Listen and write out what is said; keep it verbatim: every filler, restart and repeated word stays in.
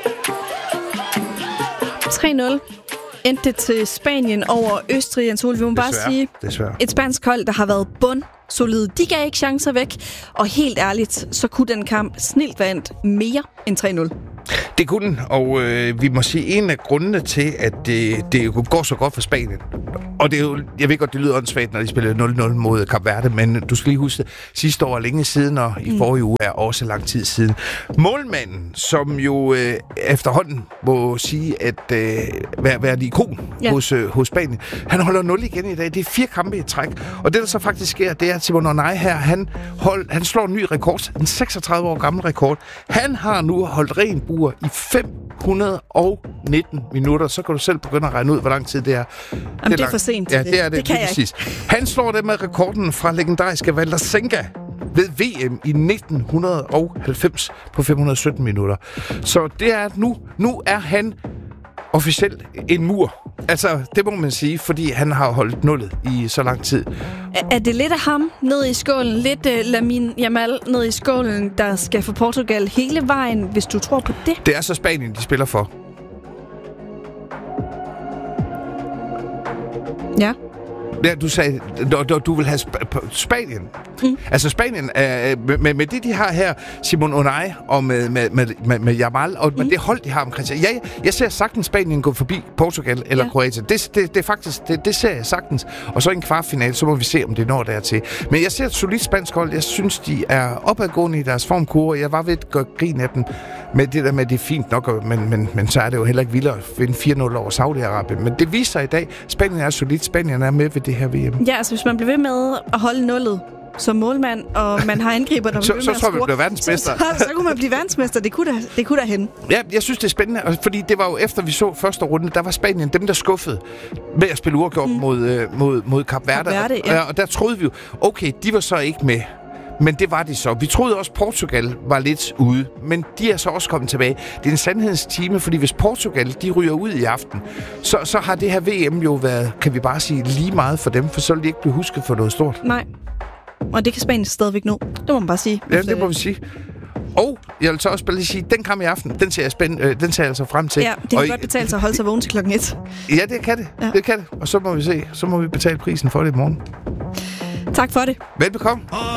tre nul endte det til Spanien over Østrig. Jens Ole, vi må bare sige, et spansk hold, der har været bundsolid. De gav ikke chancer væk, og helt ærligt, så kunne den kamp snilt være endt mere end tre nul. Det kunne den, og øh, vi må sige, en af grundene til, at det, det går så godt for Spanien, og det er jo, jeg ved godt, det lyder åndssvagt, når de spiller nul nul mod Kap Verde, men du skal lige huske, sidste år er længe siden, og i mm. forrige uge er også lang tid siden. Målmanden, som jo øh, efterhånden må sige, at øh, være, være en ikon ja. hos, øh, hos Spanien, han holder nul igen i dag. Det er fire kampe i træk, og det, der så faktisk sker, det er, at Simon Onay her, han, hold, han slår en ny rekord, en seksogtredive år gammel rekord. Han har nu holdt ren buer i fem hundrede og nitten minutter. Så kan du selv begynde at regne ud, hvor lang tid det er. Jamen, det er, det er for sent. Ja, det er det. Det kan jeg præcis. Han slår det med rekorden fra legendariske Valder Senga ved V M i nitten halvfems på fem hundrede og sytten minutter. Så det er nu, nu er han officielt en mur. Altså, det må man sige, fordi han har holdt nullet i så lang tid. Er, er det lidt af ham ned i skålen, lidt uh, Lamine Yamal ned i skålen, der skal få Portugal hele vejen, hvis du tror på det? Det er så Spanien, de spiller for. Ja. Ja, du sagde, du, du vil have Sp- Spanien. Mm. Altså Spanien, øh, med, med det, de har her, Simon Onay, og med, med, med, med, med Yamal, og mm. med det hold, de har omkring sig. Jeg, jeg ser sagtens Spanien gå forbi Portugal eller ja. Kroatien. Det, det, det er faktisk, det, det ser jeg sagtens. Og så i en kvartfinale, så må vi se, om det når dertil. Men jeg ser et solidt spansk hold. Jeg synes, de er opadgående i deres formkurve. Jeg var ved at gøre grin af dem med det der med, det er fint nok, men, men, men så er det jo heller ikke vildere at vinde fire nul over Saudi-Arabien. Men det viser sig i dag, Spanien er solidt. Spanien er med ved det her V M. Ja, altså hvis man bliver ved med at holde nullet som målmand, og man har angriber, der så, bliver så, med at så, score, så, verdensmester. så, så, så kunne man blive verdensmester. Det kunne da, det kunne da hende. Ja, jeg synes, det er spændende, fordi det var jo efter, vi så første runde, der var Spanien dem, der skuffede med at spille uafgjort mm. mod, mod, mod Kap Verde. Kap Verde, ja. og, og der troede vi jo, okay, de var så ikke med. Men det var de så. Vi troede også, Portugal var lidt ude, men de er så også kommet tilbage. Det er en sandhedens time, fordi hvis Portugal, de ryger ud i aften, så, så har det her V M jo været, kan vi bare sige, lige meget for dem, for så vil de ikke blive husket for noget stort. Nej. Og det kan Spanien stadigvæk nå. Det må man bare sige. Ja, det må vi sige. Og jeg vil så også bare lige sige, den kamp i aften, den ser jeg, spænd- øh, den ser jeg altså frem til. Ja, det kan og godt betale sig at holde sig vågen til klokken et. Ja, det kan det. Ja. Det kan det. Og så må vi se. Så må vi betale prisen for det i morgen. Tak for det. Velbekomme.